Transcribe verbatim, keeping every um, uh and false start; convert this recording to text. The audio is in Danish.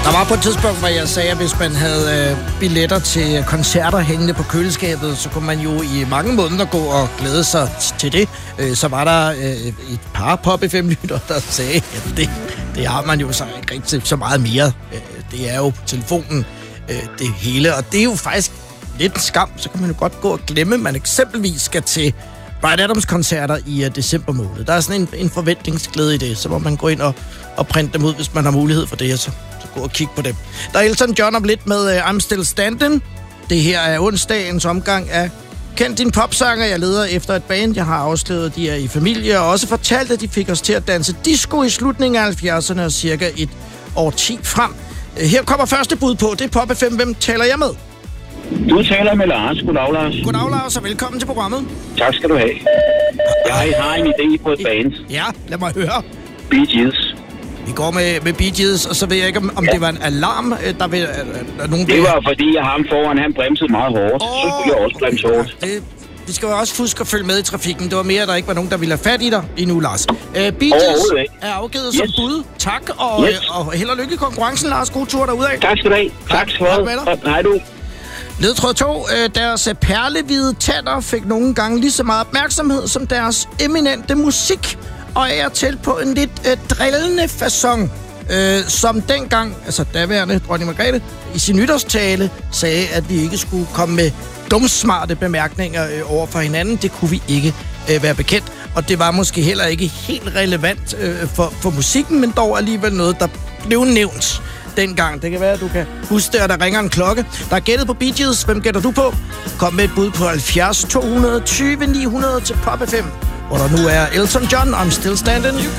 Der var på et tidspunkt, hvor jeg sagde, at hvis man havde øh, billetter til koncerter hængende på køleskabet, så kunne man jo i mange måneder gå og glæde sig t- til det. Øh, så var der øh, et par Pop F M-lytter, der sagde, at det, det har man jo så ikke rigtig så meget mere. Øh, det er jo på telefonen øh, det hele, og det er jo faktisk lidt en skam. Så kan man jo godt gå og glemme, at man eksempelvis skal til Bryan Adams-koncerter i uh, december måned. Der er sådan en, en forventningsglæde i det, så må man gå ind og, og printe dem ud, hvis man har mulighed for det, så, så gå og kigge på dem. Der er Elton John om lidt med uh, I'm Still Standing. Det her er onsdagens omgang af Kend din popsanger. Jeg leder efter et band, jeg har afsløret, de er i familie, og også fortalt, at de fik os til at danse disco i slutningen af halvfjerdserne og cirka et årti frem. Uh, her kommer første bud på, det er Pop F M. Hvem taler jeg med? Du taler med Lars. Goddag, Lars. Goddag, Lars, og velkommen til programmet. Tak skal du have. Jeg har en idé på et band. Ja, lad mig høre. Bee Gees. Vi går med, med Bee Gees, og så ved jeg ikke, om, om ja. det var en alarm, der vil... Der nogen det var, fordi jeg ham foran, han bremsede meget hårdt. Oh, så skulle jeg også bremse hårdt. Ja, det, vi skal jo også huske at følge med i trafikken. Det var mere, at der ikke var nogen, der ville have fat i dig endnu, Lars. Uh, Bee Gees er afgivet yes. som bud. Tak, og, yes. og, og held og lykke i konkurrencen, Lars. God tur derudad. Tak skal du have. Tak skal du have. Hej du. Ledtråd to. Deres perlehvide tænder fik nogle gange lige så meget opmærksomhed som deres eminente musik, og er til på en lidt øh, drillende facon, øh, som dengang, altså daværende dronning Margrethe, i sin nytårstale sagde, at vi ikke skulle komme med dumsmarte bemærkninger øh, over for hinanden. Det kunne vi ikke øh, være bekendt, og det var måske heller ikke helt relevant øh, for, for musikken, men dog alligevel noget, der blev nævnt dengang. Det kan være, at du kan huske det, og der ringer en klokke. Der er gættet på Bee Gees. Hvem gætter du på? Kom med et bud på halvfjerds to tyve ni hundrede til Pop F M, hvor der nu er Elton John, I'm Still Standing.